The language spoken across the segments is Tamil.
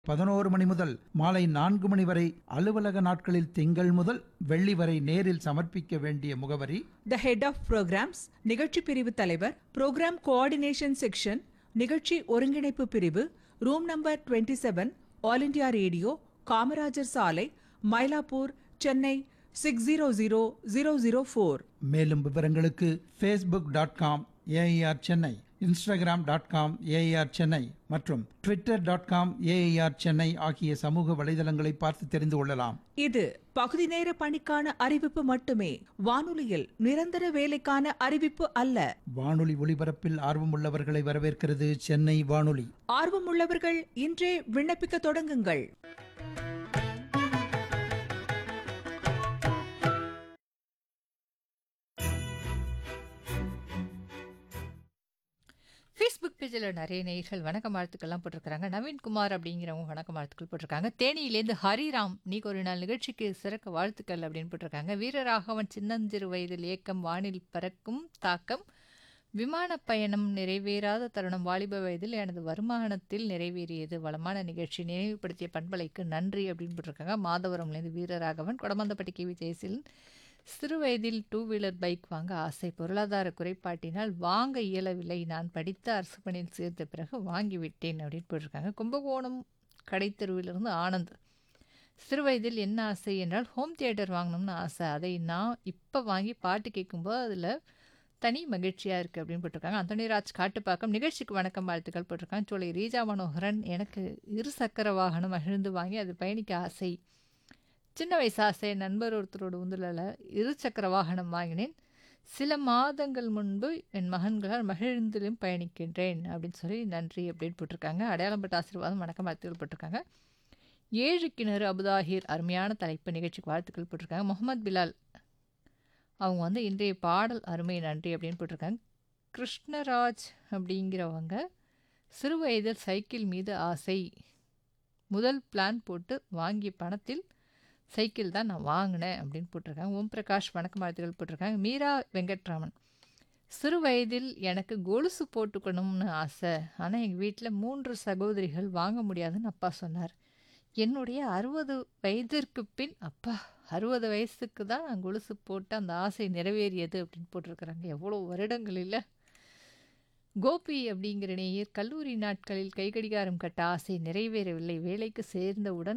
11 மணி முதல் மாலை 4 மணி வரை அலுவலக நாட்களில் திங்கள் முதல் வெள்ளி வரை நேரில் சமர்ப்பிக்க வேண்டிய முகவரி த ஹெட் ஆஃப் ப்ரோக்ராம்ஸ் நிகழ்ச்சி பிரிவு தலைவர், ப்ரோக்ராம் கோஆர்டினேஷன் செக்ஷன், நிகழ்ச்சி ஒருங்கிணைப்பு பிரிவு, room number 27, all India radio, Kamarajar சாலை, மயிலாப்பூர், சென்னை 600004. மேலும் விவரங்களுக்கு facebook.com AIR Chennai, instagram.com AIR Chennai மற்றும் twitter.com AIR சென்னை ஆகிய சமூக வலைதளங்களை பார்த்து தெரிந்து கொள்ளலாம். இது பகுதி நேர பணிக்கான அறிவிப்பு மட்டுமே, வானொலியில் நிரந்தர வேலைக்கான அறிவிப்பு அல்ல. வானொலி ஒலிபரப்பில் ஆர்வமுள்ளவர்களை வரவேற்கிறது சென்னை வானொலி. ஆர்வமுள்ளவர்கள் இன்றே விண்ணப்பிக்க தொடங்குங்கள். ஃபேஸ்புக் பேஜில் நிறைய நேயர்கள் வணக்கம் வாழ்த்துக்கள்லாம் போட்டிருக்காங்க. நவீன்குமார் அப்படிங்கிறவங்க வணக்கம் வாழ்த்துக்கள் போட்டிருக்காங்க. தேனியிலேருந்து ஹரிராம், நீக்கு ஒரு நாள் நிகழ்ச்சிக்கு சிறக்க வாழ்த்துக்கள் அப்படின்னு போட்டிருக்காங்க. வீரராகவன், சின்னஞ்சிறு வயதில் ஏக்கம், வானில் பறக்கும் தாக்கம், விமான பயணம் நிறைவேறாத தருணம், வாலிப வயதில் எனது வருமானத்தில் நிறைவேறியது, வளமான நிகழ்ச்சி, நினைவுபடுத்திய பண்பலைக்கு நன்றி அப்படின்னு போட்டிருக்காங்க. மாதவரம்லேருந்து வீரராகவன். கொடமந்தப்பட்டி கேவி ஜெயசில், சிறு வயதில் 2 வீலர் பைக் வாங்க ஆசை, பொருளாதார குறைபாட்டினால் வாங்க இயலவில்லை, நான் படித்த அரசு பணியில் சேர்ந்த பிறகு வாங்கிவிட்டேன் அப்படின்னு போட்டிருக்காங்க. கும்பகோணம் கடைத்தெருவிலிருந்து ஆனந்த், சிறு வயதில் என்ன ஆசை என்றால் ஹோம் தியேட்டர் வாங்கணும்னு ஆசை, அதை நான் இப்போ வாங்கி பாட்டு கேட்கும்போது அதில் தனி மகிழ்ச்சியாக இருக்குது அப்படின்னு போட்டிருக்காங்க. அந்தோனிராஜ் காட்டுப்பாக்கம், நிகழ்ச்சிக்கு வணக்கம் வாழ்த்துக்கள் போட்டிருக்காங்க. சோலை ரீஜா மனோகரன், எனக்கு 2 சக்கர வாகனம் மகிழ்ந்து வாங்கி அது பயணிக்க ஆசை, சின்ன வயசு ஆசை, நண்பர் ஒருத்தரோட உந்துல 2 சக்கர வாகனம் வாங்கினேன், சில மாதங்கள் முன்பு என் மகன்களால் மகிழ்ந்திலும் பயணிக்கின்றேன் அப்படின்னு சொல்லி நன்றி அப்படின்னு போட்டிருக்காங்க. அடையாளம்பட்ட ஆசீர்வாதம் வணக்கம் வாழ்த்துக்கள் போட்டிருக்காங்க. 7 கிணறு அபுதாஹிர், அருமையான தலைப்பு, நிகழ்ச்சிக்கு வாழ்த்துக்கள் போட்டிருக்காங்க. முகமது பிலால், அவங்க இன்றைய பாடல் அருமை நன்றி அப்படின்னு போட்டிருக்காங்க. கிருஷ்ணராஜ் அப்படிங்கிறவங்க, சிறு வயதில் சைக்கிள் மீது ஆசை, முதல் பிளான் போட்டு வாங்கிய பணத்தில் சைக்கிள் தான் நான் வாங்கினேன் அப்படின்னு போட்டிருக்காங்க. ஓம் பிரகாஷ் வணக்கம் வாழ்த்துக்கள் போட்டிருக்காங்க. மீரா வெங்கட்ராமன், சிறு வயதில் எனக்கு கொலுசு போட்டுக்கணும்னு ஆசை, ஆனால் எங்கள் வீட்டில் 3 சகோதரிகள் வாங்க முடியாதுன்னு அப்பா சொன்னார், என்னுடைய 60 வயதிற்கு பின் அப்பா 60 வயசுக்கு தான் நான் கொலுசு போட்டு அந்த ஆசை நிறைவேறியது அப்படின்னு போட்டிருக்கிறாங்க. எவ்வளோ வருடங்கள் இல்லை. கோபி அப்படிங்கிற நேயர், கல்லூரி நாட்களில் கைகடிகாரம் கட்ட ஆசை நிறைவேறவில்லை, வேலைக்கு சேர்ந்தவுடன்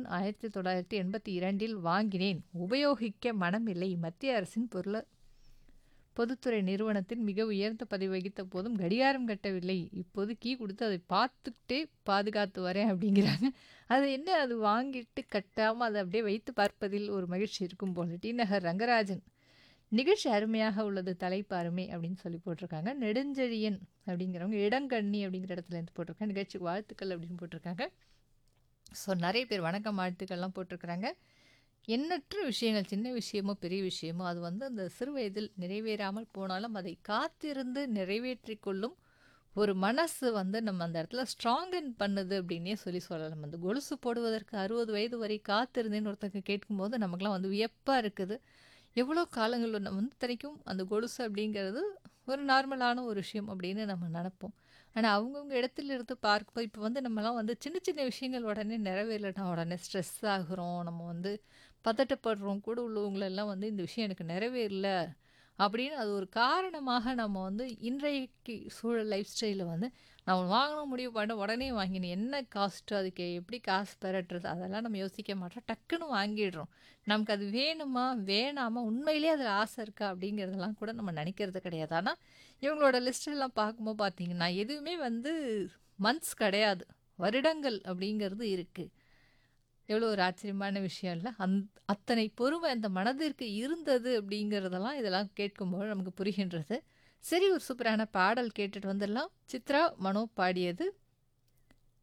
1982 வாங்கினேன், உபயோகிக்க மனம் இல்லை, மத்திய அரசின் பொதுத்துறை நிறுவனத்தில் மிக உயர்ந்த பதவி வகித்த போதும் கடிகாரம் கட்டவில்லை, இப்போது கீ கொடுத்து அதை பார்த்துக்கிட்டே பாதுகாத்து வரேன் அப்படிங்கிறாங்க. அது என்ன, அது வாங்கிட்டு கட்டாமல் அதை அப்படியே வைத்து பார்ப்பதில் ஒரு மகிழ்ச்சி இருக்கும் போல. டி நகர் ரங்கராஜன், நிகழ்ச்சி அருமையாக உள்ளது, தலைப்பு அருமை அப்படின்னு சொல்லி போட்டிருக்காங்க. நெடுஞ்செழியன் அப்படிங்கிறவங்க இடங்கண்ணி அப்படிங்கிற இடத்துல இருந்து போட்டிருக்காங்க. நிகழ்ச்சிக்கு வாழ்த்துக்கள் அப்படின்னு போட்டிருக்காங்க. ஸோ நிறைய பேர் வணக்கம் வாழ்த்துக்கள்லாம் போட்டிருக்கிறாங்க. எண்ணற்ற விஷயங்கள், சின்ன விஷயமோ பெரிய விஷயமோ, அது அந்த சிறு வயதில் நிறைவேறாமல் போனாலும் அதை காத்திருந்து நிறைவேற்றி கொள்ளும் ஒரு மனசு நம்ம அந்த இடத்துல ஸ்ட்ராங்கன் பண்ணுது அப்படின்னே சொல்லலாம். அந்த கொலுசு போடுவதற்கு 60 வயது வரை காத்திருந்தேன்னு ஒருத்தருக்கு கேட்கும்போது நமக்குலாம் வியப்பாக இருக்குது. எவ்வளோ காலங்கள் நம்ம இத்தனைக்கும் அந்த கொலுசு அப்படிங்கிறது ஒரு நார்மலான ஒரு விஷயம் அப்படின்னு நம்ம நினப்போம். ஆனால் அவங்கவுங்க இடத்துல இருந்து பார்க்கும்போது இப்போ நம்மலாம் சின்ன சின்ன விஷயங்கள் உடனே நிறைவேறலைன்னா உடனே ஸ்ட்ரெஸ் ஆகுறோம், நம்ம பதட்டப்படுறோம். கூட உள்ளவங்களெல்லாம் இந்த விஷயம் எனக்கு நிறைவேறல அப்படின்னு அது ஒரு காரணமாக நம்ம இன்றைக்கு சூழல் லைஃப் ஸ்டைலில் நம்ம வாங்கணும் முடிவு பண்ண உடனே வாங்கினேன், என்ன காஸ்ட்டு, அதுக்கு எப்படி காசு பெறட்டுறது, அதெல்லாம் நம்ம யோசிக்க மாட்டோம், டக்குன்னு வாங்கிடுறோம். நமக்கு அது வேணுமா வேணாமா, உண்மையிலே அதில் ஆசை இருக்கா அப்படிங்கிறதெல்லாம் கூட நம்ம நினைக்கிறது கிடையாது. ஆனால் இவங்களோட லிஸ்டெல்லாம் பார்க்கும்போது பார்த்தீங்கன்னா எதுவுமே மந்த்ஸ் கிடையாது, வருடங்கள் அப்படிங்கிறது இருக்குது. எவ்வளோ ஒரு ஆச்சரியமான விஷயம் இல்லை? அத்தனை பொறுமை அந்த மனதிற்கு இருந்தது அப்படிங்கிறதெல்லாம் இதெல்லாம் கேட்கும்போது நமக்கு புரிகின்றது. சரி, ஒரு சூப்பரான பாடல் கேட்டுட்டு வந்துடலாம். சித்ரா மனோ பாடியது